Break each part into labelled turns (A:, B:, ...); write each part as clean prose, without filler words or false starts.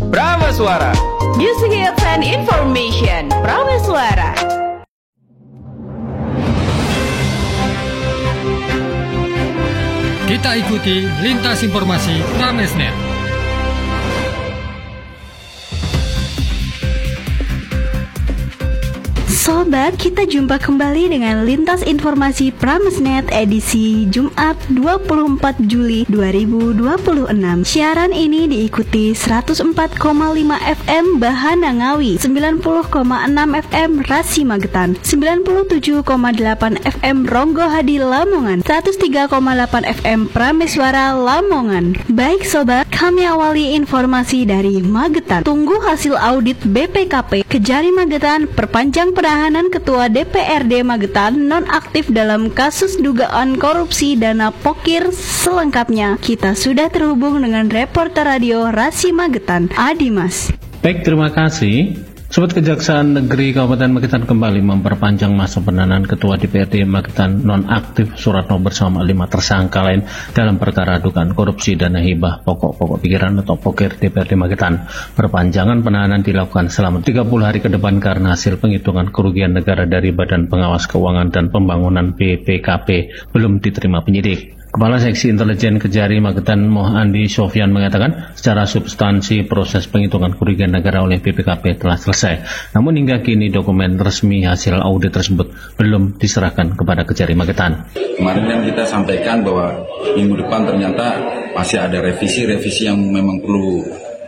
A: Prameswara.
B: Music hits and information. Prameswara.
C: Kita ikuti lintas informasi Pramesnet.
D: Sobat, kita jumpa kembali dengan Lintas Informasi Pramesnet edisi Jumat 24 Juli 2026. Siaran ini diikuti 104,5 FM Bahana Ngawi, 90,6 FM Rasi Magetan, 97,8 FM Ronggo Hadi Lamongan, 103,8 FM Prameswara Lamongan. Baik sobat, kami awali informasi dari Magetan. Tunggu hasil audit BPKP Kejari Magetan perpanjang penahanan Ketua DPRD Magetan nonaktif dalam kasus dugaan korupsi dana pokir. Selengkapnya kita sudah terhubung dengan reporter radio Rasi Magetan, Adimas.
E: Baik, terima kasih. Sobat, Kejaksaan Negeri Kabupaten Magetan kembali memperpanjang masa penahanan Ketua DPRD Magetan nonaktif Suratno bersama 5 tersangka lain dalam perkara dugaan korupsi dana hibah pokok pikiran atau pokir DPRD Magetan. Perpanjangan penahanan dilakukan selama 30 hari ke depan karena hasil penghitungan kerugian negara dari Badan Pengawas Keuangan dan Pembangunan BPKP belum diterima penyidik. Kepala Seksi Intelijen Kejari Magetan Mohandi Sofyan mengatakan secara substansi proses penghitungan kerugian negara oleh BPKP telah selesai. Namun hingga kini dokumen resmi hasil audit tersebut belum diserahkan kepada Kejari Magetan.
F: Kemarin kan kita sampaikan bahwa minggu depan ternyata masih ada revisi yang memang perlu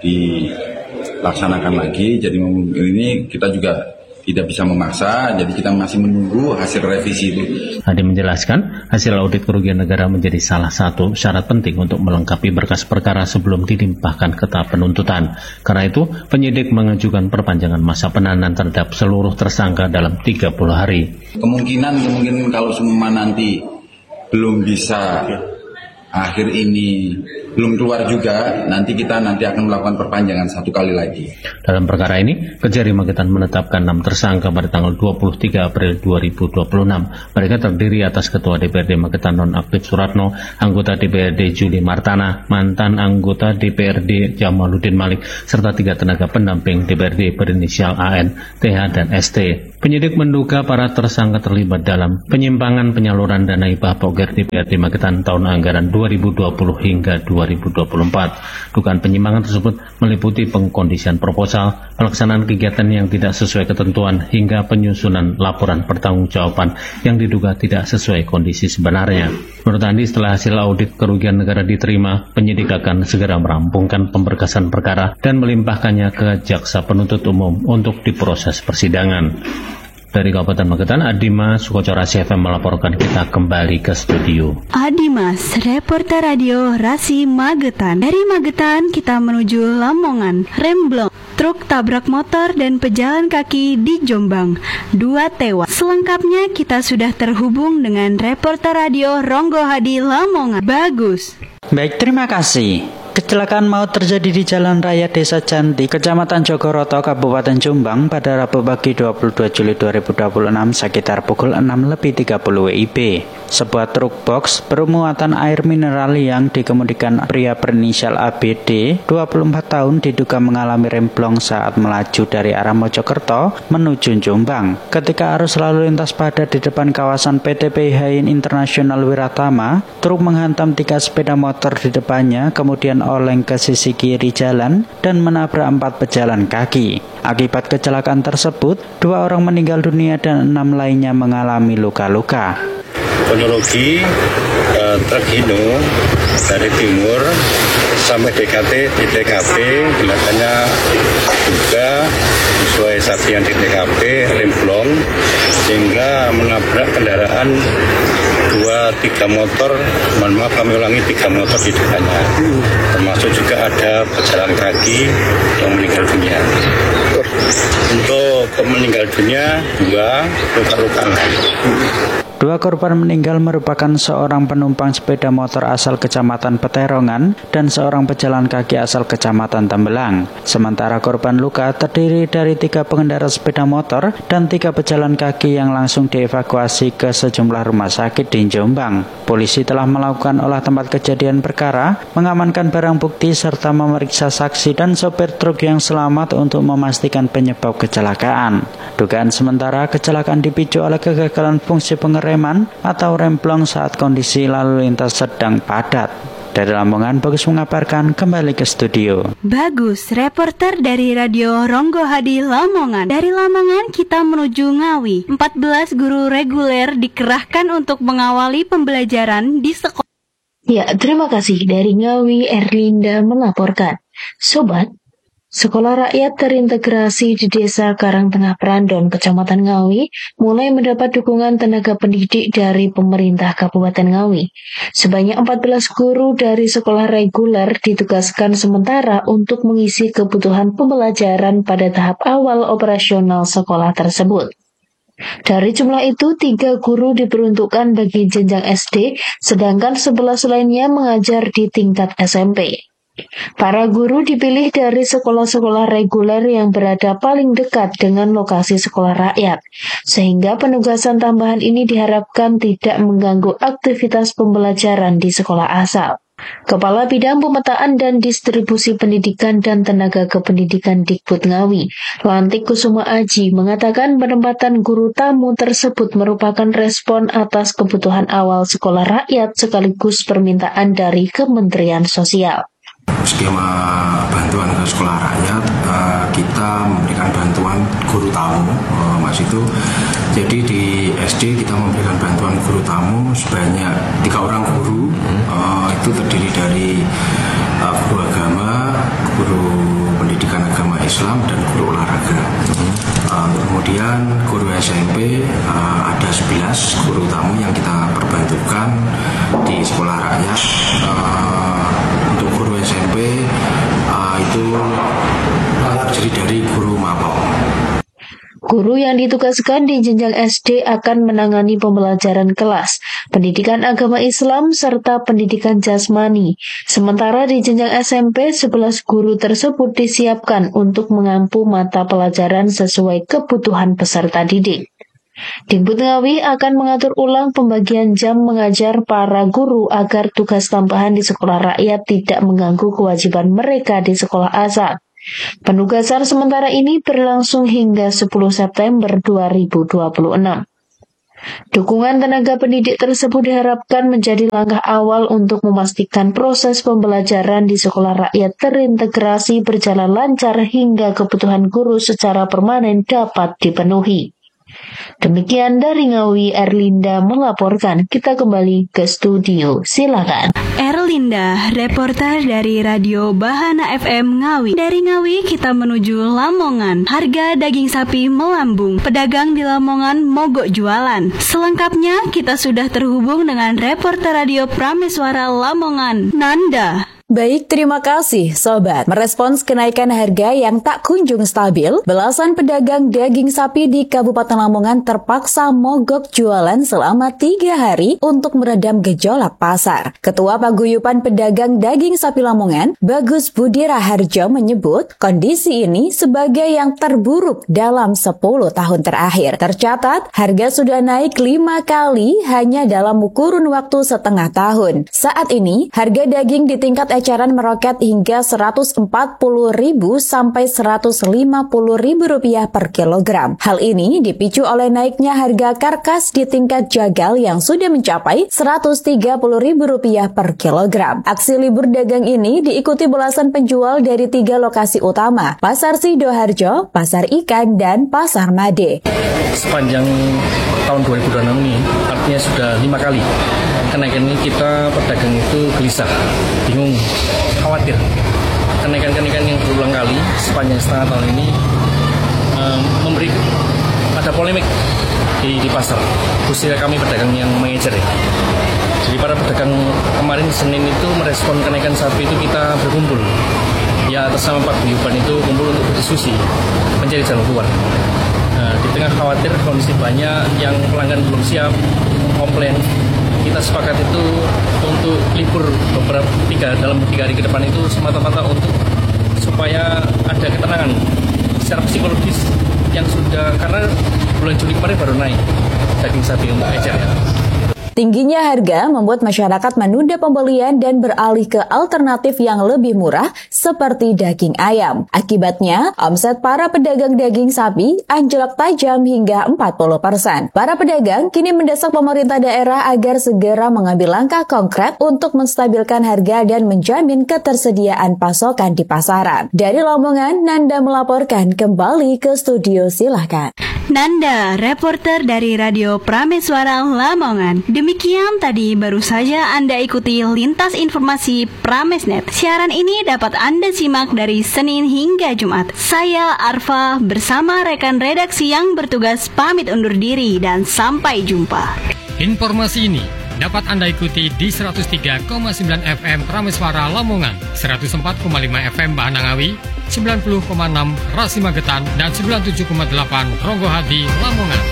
F: dilaksanakan lagi. Jadi ini kita juga tidak bisa memaksa, jadi kita masih menunggu hasil revisi itu.
E: Hadi menjelaskan, hasil audit kerugian negara menjadi salah satu syarat penting untuk melengkapi berkas perkara sebelum dilimpahkan ke tahap penuntutan. Karena itu, penyidik mengajukan perpanjangan masa penahanan terhadap seluruh tersangka dalam 30 hari.
F: Kemungkinan kalau semua nanti belum bisa akhir ini belum keluar juga, nanti akan melakukan perpanjangan 1 kali lagi.
E: Dalam perkara ini, Kejari Magetan menetapkan 6 tersangka pada tanggal 23 April 2026. Mereka terdiri atas Ketua DPRD Magetan nonaktif Suratno, anggota DPRD Juli Martana, mantan anggota DPRD Jamaluddin Malik, serta 3 tenaga pendamping DPRD berinisial AN, TH, dan ST. Penyidik menduga para tersangka terlibat dalam penyimpangan penyaluran dana hibah pokir DPRD Magetan tahun anggaran 2020 hingga 2024. Dugaan penyimpangan tersebut meliputi pengkondisian proposal, pelaksanaan kegiatan yang tidak sesuai ketentuan, hingga penyusunan laporan pertanggungjawaban yang diduga tidak sesuai kondisi sebenarnya. Menurut Andi, setelah hasil audit kerugian negara diterima, penyidik akan segera merampungkan pemberkasan perkara dan melimpahkannya ke Jaksa Penuntut Umum untuk diproses persidangan. Dari Kabupaten Magetan, Adimas Sukocora CFM melaporkan. Kita kembali ke studio.
D: Adimas, reporter radio Rasi Magetan. Dari Magetan kita menuju Lamongan. Remblong, truk tabrak motor dan pejalan kaki di Jombang. 2 tewas. Selengkapnya kita sudah terhubung dengan reporter radio Ronggo Hadi Lamongan. Bagus.
G: Baik, terima kasih. Kecelakaan maut terjadi di Jalan Raya Desa Janti, Kecamatan Jogoroto, Kabupaten Jombang pada Rabu pagi 22 Juli 2026 sekitar pukul 6.30 WIB. Sebuah truk box bermuatan air mineral yang dikemudikan pria berinisial ABD, 24 tahun, diduga mengalami remblong saat melaju dari arah Mojokerto menuju Jombang. Ketika arus lalu lintas padat di depan kawasan PT PIHIN Internasional Wiratama, truk menghantam 3 sepeda motor di depannya, kemudian oleng ke sisi kiri jalan dan menabrak 4 pejalan kaki. Akibat kecelakaan tersebut, 2 orang meninggal dunia dan 6 lainnya mengalami luka-luka.
H: Kronologi truk Hino dari timur sampai DKT di TKP, kelihatannya juga sesuai saksian di TKP remblong sehingga menabrak kendaraan 2-3 motor, kami ulangi 3 motor di depannya, termasuk juga ada pejalan kaki yang meninggal dunia. Untuk meninggal dunia 2, luka-luka lain.
G: 2 korban meninggal merupakan seorang penumpang sepeda motor asal Kecamatan Peterongan dan seorang pejalan kaki asal Kecamatan Tembelang. Sementara korban luka terdiri dari 3 pengendara sepeda motor dan 3 pejalan kaki yang langsung dievakuasi ke sejumlah rumah sakit di Jombang. Polisi telah melakukan olah tempat kejadian perkara, mengamankan barang bukti serta memeriksa saksi dan sopir truk yang selamat untuk memastikan penyebab kecelakaan. Dugaan sementara kecelakaan dipicu oleh kegagalan fungsi pengereman atau remblong saat kondisi lalu lintas sedang padat. Dari Lamongan, Bagus mengabarkan, kembali ke studio.
D: Bagus, reporter dari Radio Ronggo Hadi Lamongan. Dari Lamongan kita menuju Ngawi. 14 guru reguler dikerahkan untuk mengawali pembelajaran di sekolah.
A: Ya, terima kasih. Dari Ngawi, Erlinda melaporkan. Sobat, Sekolah Rakyat terintegrasi di Desa Karangtengah Prandon, Kecamatan Ngawi, mulai mendapat dukungan tenaga pendidik dari pemerintah Kabupaten Ngawi. Sebanyak 14 guru dari sekolah reguler ditugaskan sementara untuk mengisi kebutuhan pembelajaran pada tahap awal operasional sekolah tersebut. Dari jumlah itu, 3 guru diperuntukkan bagi jenjang SD, sedangkan 11 lainnya mengajar di tingkat SMP. Para guru dipilih dari sekolah-sekolah reguler yang berada paling dekat dengan lokasi sekolah rakyat, sehingga penugasan tambahan ini diharapkan tidak mengganggu aktivitas pembelajaran di sekolah asal. Kepala Bidang Pemetaan dan Distribusi Pendidikan dan Tenaga Kependidikan Dikbud Ngawi, Lantik Kusuma Aji, mengatakan penempatan guru tamu tersebut merupakan respon atas kebutuhan awal sekolah rakyat sekaligus permintaan dari Kementerian Sosial.
I: Skema bantuan ke sekolah rakyat, kita memberikan bantuan guru tamu, Mas itu. Jadi di SD kita memberikan bantuan guru tamu sebanyak 3 orang guru. Itu terdiri dari guru agama, guru pendidikan agama Islam, dan guru olahraga. Kemudian guru SMP ada 11 guru tamu yang kita perbantukan di sekolah rakyat. Untuk guru SMP itu terdiri dari guru mapel.
A: Guru yang ditugaskan di jenjang SD akan menangani pembelajaran kelas, pendidikan agama Islam, serta pendidikan jasmani. Sementara di jenjang SMP, 11 guru tersebut disiapkan untuk mengampu mata pelajaran sesuai kebutuhan peserta didik. Dikbud Ngawi akan mengatur ulang pembagian jam mengajar para guru agar tugas tambahan di sekolah rakyat tidak mengganggu kewajiban mereka di sekolah asal. Penugasan sementara ini berlangsung hingga 10 September 2026. Dukungan tenaga pendidik tersebut diharapkan menjadi langkah awal untuk memastikan proses pembelajaran di sekolah rakyat terintegrasi berjalan lancar hingga kebutuhan guru secara permanen dapat dipenuhi. Demikian dari Ngawi, Erlinda melaporkan. Kita kembali ke studio, silakan.
D: Erlinda, reporter dari Radio Bahana FM Ngawi. Dari Ngawi kita menuju Lamongan. Harga daging sapi melambung. Pedagang di Lamongan mogok jualan. Selengkapnya kita sudah terhubung dengan reporter Radio Prameswara Lamongan, Nanda.
J: Baik, terima kasih Sobat. Merespons kenaikan harga yang tak kunjung stabil, belasan pedagang daging sapi di Kabupaten Lamongan terpaksa mogok jualan selama 3 hari untuk meredam gejolak pasar. Ketua Paguyuban Pedagang Daging Sapi Lamongan, Bagus Budi Raharjo menyebut kondisi ini sebagai yang terburuk dalam 10 tahun terakhir. Tercatat, harga sudah naik 5 kali hanya dalam kurun waktu setengah tahun. Saat ini, harga daging di tingkat eceran meroket hingga Rp140.000 sampai Rp150.000 per kilogram. Hal ini dipicu oleh naiknya harga karkas di tingkat jagal yang sudah mencapai Rp130.000 per kilogram. Aksi libur dagang ini diikuti belasan penjual dari 3 lokasi utama, Pasar Sidoarjo, Pasar Ikan, dan Pasar Made.
K: Sepanjang tahun 2026 ini, artinya sudah 5 kali kenaikan ini, kita pedagang itu gelisah, bingung, khawatir. Kenaikan-kenaikan yang berulang kali sepanjang setengah tahun ini memberi ada polemik di pasar, khususnya kami pedagang yang mengecer ya. Jadi para pedagang kemarin Senin itu merespon kenaikan sapi itu kita berkumpul. Ya atas nama Paguyuban itu kumpul untuk berdiskusi, mencari jalan keluar. Di tengah khawatir kondisi banyak yang pelanggan belum siap komplain, kita sepakat itu untuk libur dalam 3 hari ke depan itu semata-mata untuk supaya ada ketenangan secara psikologis yang sudah, karena bulan Juli kemarin baru naik daging sapi untuk ecer ya.
J: Tingginya harga membuat masyarakat menunda pembelian dan beralih ke alternatif yang lebih murah seperti daging ayam. Akibatnya, omset para pedagang daging sapi anjlok tajam hingga 40%. Para pedagang kini mendesak pemerintah daerah agar segera mengambil langkah konkret untuk menstabilkan harga dan menjamin ketersediaan pasokan di pasaran. Dari Lamongan, Nanda melaporkan kembali ke studio, silahkan.
D: Nanda, reporter dari Radio Prameswara Lamongan. Demikian tadi baru saja Anda ikuti lintas informasi Pramesnet. Siaran ini dapat Anda simak dari Senin hingga Jumat. Saya Arfa bersama rekan redaksi yang bertugas pamit undur diri dan sampai jumpa.
C: Informasi ini dapat Anda ikuti di 103,9 FM Prameswara Lamongan, 104,5 FM Bahanangawi, 90,6 Rasi Magetan, dan 97,8 Ronggohadi Lamongan.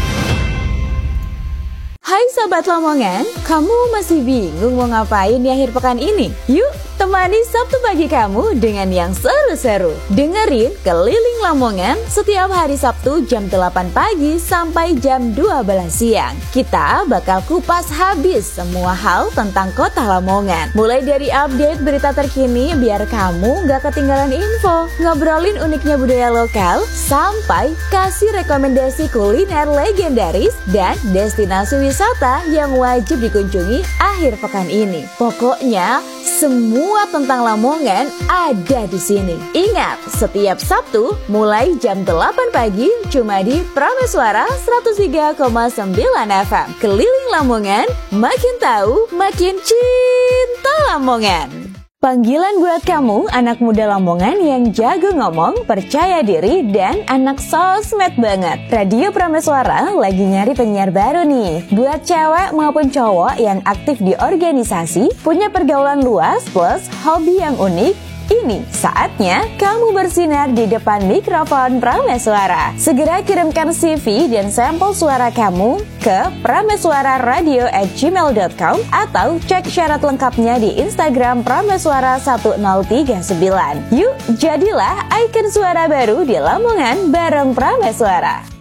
J: Hai Sobat Lamongan, kamu masih bingung mau ngapain di akhir pekan ini? Yuk, temani Sabtu pagi kamu dengan yang seru-seru. Dengerin Keliling Lamongan setiap hari Sabtu jam 8 pagi sampai jam 12 siang. Kita bakal kupas habis semua hal tentang kota Lamongan. Mulai dari update berita terkini biar kamu gak ketinggalan info, ngobrolin uniknya budaya lokal, sampai kasih rekomendasi kuliner legendaris dan destinasi wisata yang wajib dikunjungi akhir pekan ini. Pokoknya semua tentang Lamongan ada di sini. Ingat, setiap Sabtu mulai jam 8 pagi cuma di Prameswara 103,9 FM. Keliling Lamongan, makin tahu, makin cinta Lamongan. Panggilan buat kamu, anak muda Lamongan yang jago ngomong, percaya diri, dan anak sosmed banget. Radio Prameswara lagi nyari penyiar baru nih. Buat cewek maupun cowok yang aktif di organisasi, punya pergaulan luas plus hobi yang unik, ini saatnya kamu bersinar di depan mikrofon Prameswara. Segera kirimkan CV dan sampel suara kamu ke prameswararadio@gmail.com atau cek syarat lengkapnya di Instagram Prameswara 1039. Yuk, jadilah ikon suara baru di Lamongan bareng Prameswara.